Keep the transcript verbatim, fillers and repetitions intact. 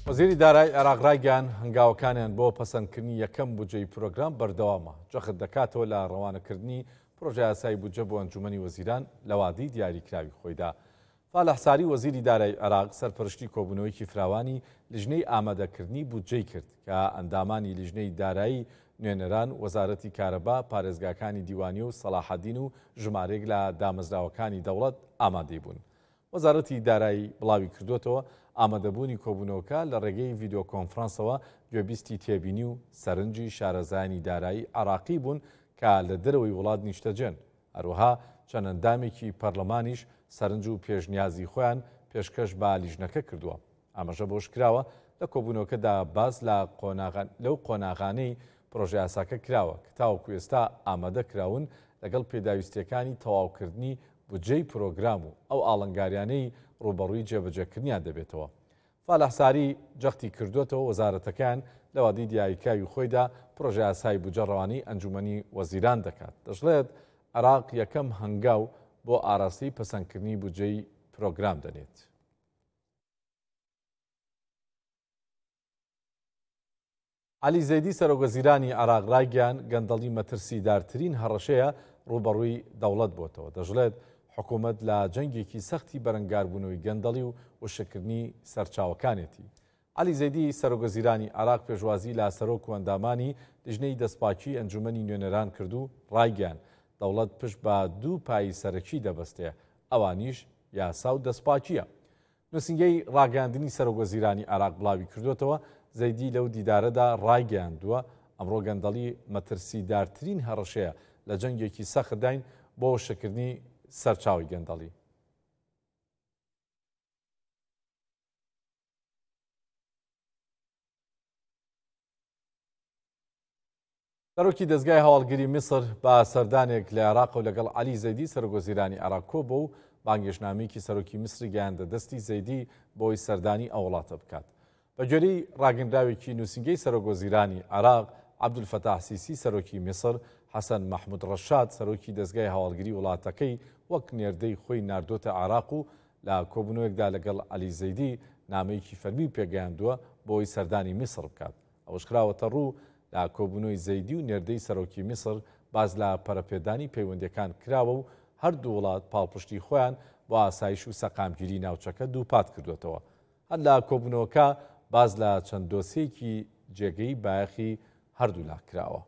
وەزیری دارایی عێراق ڕایگەیان هەنگاوەکانیان بۆ پەسەندکردنی یەکەم بودجەی پرۆگرام بەردەوامە جەخت دەکاتەوە لە ڕەوانەکردنی پرۆژە یاسایی بودجە بۆ ئەنجومەنی وەزیران لە وادی دیاریکراوی خۆیدا. فالح ساری وەزیری دارایی عێراق سەرپەرشتی کۆبوونەوەیکی فراوانی لیژنەی ئامادەکردنی بودجەی کرد کە ئەندامانی لیژنەی دارایی نوێنەران، وەزارەتی کارەبا، پارێزگاکانی دیوانی و سەلاحەدین و ژمارەیەک لە دامەزراوەکانی دەوڵەت ئامادەی بوون. وەزارەتی دارایی بڵاوی کردوێتەوە ئامادەبوونی کۆبوونەوەکە لە ڕێگەی ڤیدیۆ کۆنفرانسەوە گوێبیستی تێبینی و سەرنجی شارەزایانی دارایی عێراقی بوون کە لە دەرەوەی وڵات نیشتەجێن. هەروەها چەند ئەندامێکی پەرلەمانیش سەرنج و پێشنیازی خۆیان پێشکەش بە لیژنەکە کردووە. ئاماژە بۆش کراوە لە کۆبوونەوەکەدا باس لەو قۆناغانەی پرۆژە یاساکە کراوە کە تاوەکو ئێستا ئامادە کراون لەگەڵ پێداویستیەکانی تەواوکردنی بودجەی پرۆگرام و ئەو ئاڵنگاریانەی ڕوبەڕووی جێبەجێکردنیان دەبێتەوە. فالح ساری جەختی کردوێتەوە وەزارەتەکان لە وادی دیاریکراوی خۆیدا پرۆژە یاسای بودجە ڕەوانەی ئەنجومەنی وەزیران دەکات. دەژڵێت عێراق یەکەم هەنگاو بۆ ئاراستی پەسەندکردنی بودجەی پرۆگرام دەنێت. عەلی زەیدی سەرۆکوەزیرانی عێراق ڕایگەیان گەندەڵی مەترسیدارترین هەڕەشەیە ڕوبەڕووی دەوڵەت بۆتەوە. دەژڵێت حکوومەت لە جەنگێکی سەختی بەرەنگاربوونەوەی گەندەڵی و وشەکردنی سەرچاوەکانێتی. عەلی زەیدی سەرۆکوەزیرانی عێراق پێشوازی لە سەرۆک و ئەندامانی لیژنەی دەستپاکی ئەنجومەنی نوێنەران کردو ڕایگەیان دەوڵەت پشت بە دوو پایی سەرەکی دەبەستێ، ئەوانیش یاسا و دەستپاکیە. نووسنگەی ڕاگەاندنی سەرۆکوەزیرانی عێراق بڵاوی کردوێتەوە. زەیدی لەو دیدارەدا ڕایگەیاندووە ئەمڕۆ گەندەڵی مەترسیدارترین هەڕەشەیە لە جەنگێکی سەختداین بۆ وشەکردنی سەرچاوی گەندەڵی. سەرۆکی دەستگای هەواڵگری میسر بە سەردانێک لە عێراق و لەگەڵ عەلی زەیدی سەرۆکوەزیرانی عێراق کۆبووە و بانگێشنامەیەکی سەرۆکی میسری گەیاندە دەستی زەیدی بۆی سەردانی ئەو وڵاتە بکات. بە گوێرەی ڕاگەندراوێکی نووسنگەی سەرۆکوەزیرانی عێراق عەبدولفەتاح سیسی سەرۆکی میسر، حەسەن مەحموود ڕەشاد سەرۆکی دەستگای هەواڵگری وڵاتەکەی وەک نێردەی خۆی ناردۆتە عێراق و لە کۆبوونەوەیەکدا لەگەڵ عەلی زەیدی نامەیەکی فەرمی پێگەیاندووە بۆی سەردانی میسر بکات. ئەوەش کراوەتە ڕوو لە کۆبوونەوەی زەیدی و نێردەی سەرۆکی میسر باز لە پەرەپێدانی پەیوەندیەکان کراوە و هەردوو وڵات پاڵپشتی خۆیان بۆ ئاسایش و سەقامگیری ناوچەکە دووپات کردوێتەوە. هەر لە کۆبوونەوەکە باز لە چەند دۆسیەکی جێگەی بایەخی هەردوو لا کراوە.